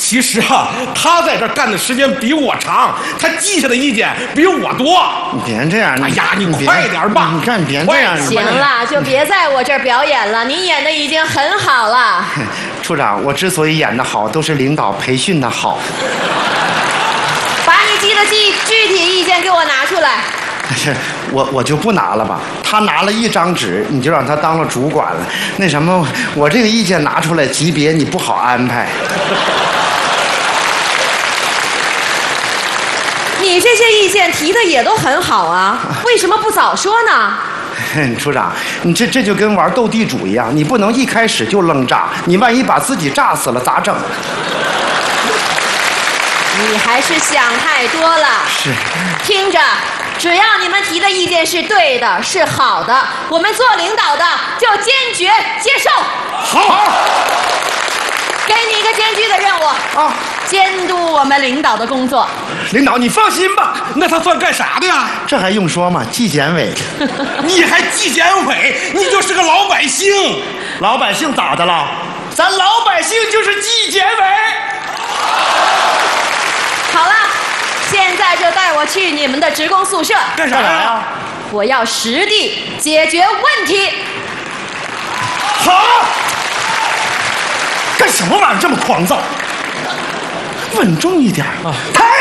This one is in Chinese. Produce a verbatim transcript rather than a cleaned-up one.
其实啊，他在这干的时间比我长，他记下的意见比我多。 你别这样！ 哎呀，你快点吧！ 你看，你别这样！ 行了，就别在我这儿表演了，你演的已经很好了。 处长，我之所以演得好，都是领导培训的好。 把你提的具具体意见给我拿出来。 是我我就不拿了吧，他拿了一张纸，你就让他当了主管了。那什么，我这个意见拿出来，级别你不好安排。 你这些意见提的也都很好啊，为什么不早说呢？ 处长，你这这就跟玩斗地主一样，你不能一开始就愣炸，你万一把自己炸死了咋整？ 你还是想太多了。 是， 听着，只要你们提的意见是对的，是好的，我们做领导的就坚决接受。 好， 给你一个艰巨的任务啊， 监督我们领导的工作。 领导你放心吧，那他算干啥的呀？ 这还用说吗？纪检委。 你还纪检委？你就是个老百姓。 老百姓咋的了？咱老百姓就是纪检委。 好了，现在就带我去你们的职工宿舍。 干啥呀？ 我要实地解决问题。 好。干什么玩意儿这么狂躁？ 稳重一点啊！ 太